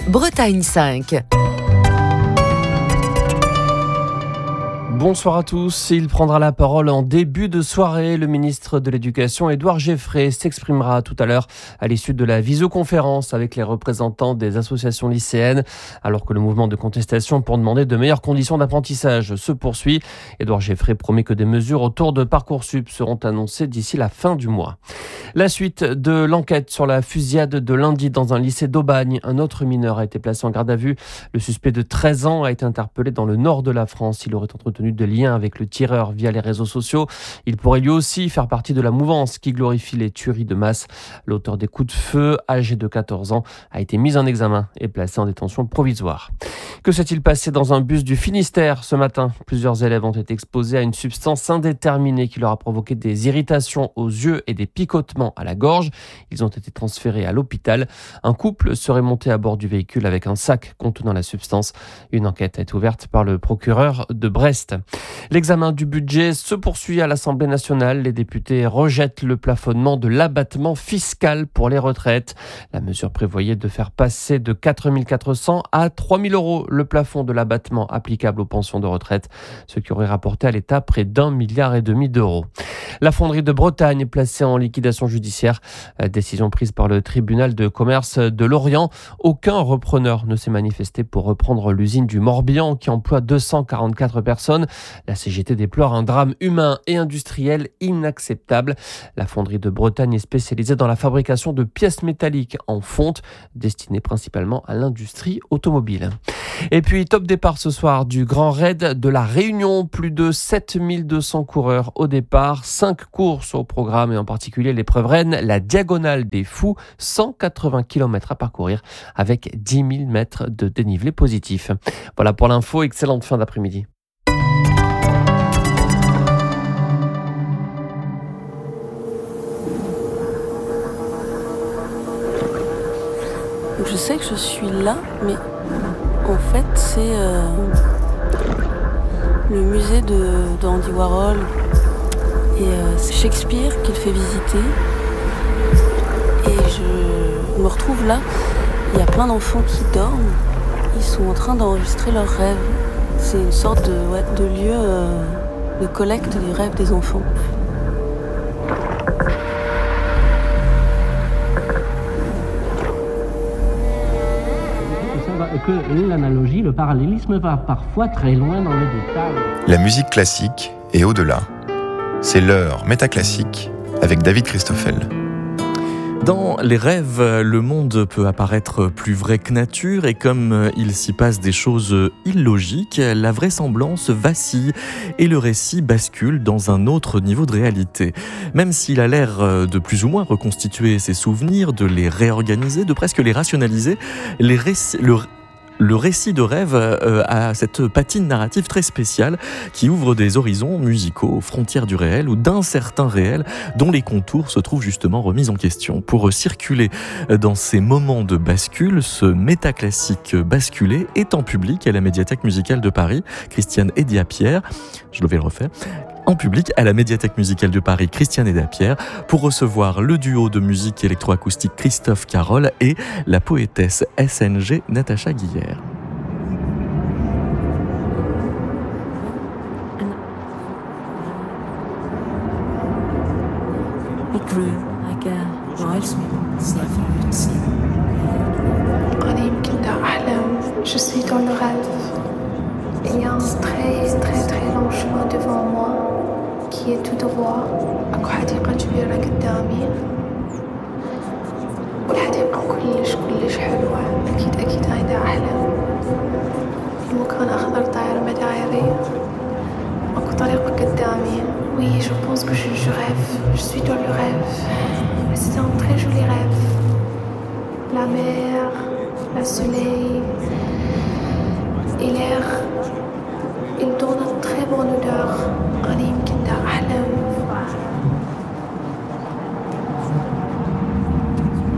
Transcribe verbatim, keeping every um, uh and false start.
Bretagne cinq. Bonsoir à tous. Il prendra la parole en début de soirée. Le ministre de l'Éducation, Édouard Geffrey, s'exprimera tout à l'heure à l'issue de la visioconférence avec les représentants des associations lycéennes. Alors que le mouvement de contestation pour demander de meilleures conditions d'apprentissage se poursuit, Édouard Geffrey promet que des mesures autour de Parcoursup seront annoncées d'ici la fin du mois. La suite de l'enquête sur la fusillade de lundi dans un lycée d'Aubagne. Un autre mineur a été placé en garde à vue. Le suspect de treize ans a été interpellé dans le nord de la France. Il aurait entretenu de liens avec le tireur via les réseaux sociaux. Il pourrait lui aussi faire partie de la mouvance qui glorifie les tueries de masse. L'auteur des coups de feu, âgé de quatorze ans, a été mis en examen et placé en détention provisoire. Que s'est-il passé dans un bus du Finistère ce matin ? Plusieurs élèves ont été exposés à une substance indéterminée qui leur a provoqué des irritations aux yeux et des picotements à la gorge. Ils ont été transférés à l'hôpital. Un couple serait monté à bord du véhicule avec un sac contenant la substance. Une enquête a été ouverte par le procureur de Brest. L'examen du budget se poursuit à l'Assemblée nationale. Les députés rejettent le plafonnement de l'abattement fiscal pour les retraites. La mesure prévoyait de faire passer de quatre mille quatre cents à trois mille euros le plafond de l'abattement applicable aux pensions de retraite, ce qui aurait rapporté à l'État près d'un milliard et demi d'euros. La fonderie de Bretagne est placée en liquidation judiciaire. Décision prise par le tribunal de commerce de Lorient. Aucun repreneur ne s'est manifesté pour reprendre l'usine du Morbihan qui emploie deux cent quarante-quatre personnes. La C G T déplore un drame humain et industriel inacceptable. La fonderie de Bretagne est spécialisée dans la fabrication de pièces métalliques en fonte, destinées principalement à l'industrie automobile. Et puis, top départ ce soir du Grand Raid de la Réunion. Plus de sept mille deux cents coureurs au départ. cinq courses au programme et en particulier l'épreuve reine, la Diagonale des Fous. cent quatre-vingts kilomètres à parcourir avec dix mille mètres de dénivelé positif. Voilà pour l'info. Excellente fin d'après-midi. Je sais que je suis là, mais en fait, c'est euh, le musée de, d'Andy Warhol. Et euh, c'est Shakespeare qui le fait visiter. Et je me retrouve là. Il y a plein d'enfants qui dorment. Ils sont en train d'enregistrer leurs rêves. C'est une sorte de, ouais, de lieu euh, de collecte des rêves des enfants. Que l'analogie, le parallélisme va parfois très loin dans le détail. La musique classique et au-delà. C'est l'heure métaclassique avec David Christoffel. Dans les rêves, le monde peut apparaître plus vrai que nature et comme il s'y passe des choses illogiques, la vraisemblance vacille et le récit bascule dans un autre niveau de réalité. Même s'il a l'air de plus ou moins reconstituer ses souvenirs, de les réorganiser, de presque les rationaliser, les récits, le Le récit de rêve euh, a cette patine narrative très spéciale qui ouvre des horizons musicaux aux frontières du réel ou d'un certain réel dont les contours se trouvent justement remis en question. Pour circuler dans ces moments de bascule, ce métaclassique basculé est en public à la Médiathèque musicale de Paris. Christiane Edia-Pierre, je vais le refaire, en public à la Médiathèque musicale de Paris, Christiane Edia-Pierre, pour recevoir le duo de musique électroacoustique Christophe Carole et la poétesse S N G Natacha Guillère. Je suis dans le rêve. Il y a un très très très long chemin devant moi qui est tout droit. أكو حديقة كبيرة قدامي والحديقة كلش كلش حلوة. أكيد أكيد هيدا أحلم. المكان أخضر داير مدايري. أكو طريقة قدامي. Oui, je pense que je, je rêve. Je suis dans le rêve. C'est un très joli rêve. La mer, le soleil.